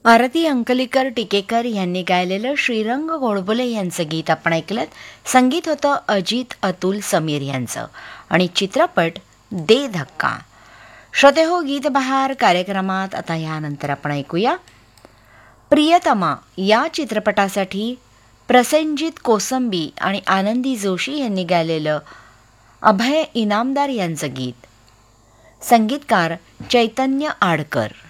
आरती अंकलीकर टिकेकर यांनी गायलेलं श्रीरंग गोडबोले यांचं गीत आपण ऐकलं. संगीत होतं अजित अतुल समीर यांचं आणि चित्रपट दे धक्का. श्रोते हो, गीत बहार कार्यक्रमात आता यानंतर आपण ऐकूया प्रियतमा या चित्रपटासाठी प्रसेनजित कोसंबी आणि आनंदी जोशी यांनी गायलेलं अभय इनामदार यांचं गीत. संगीतकार चैतन्य आडकर.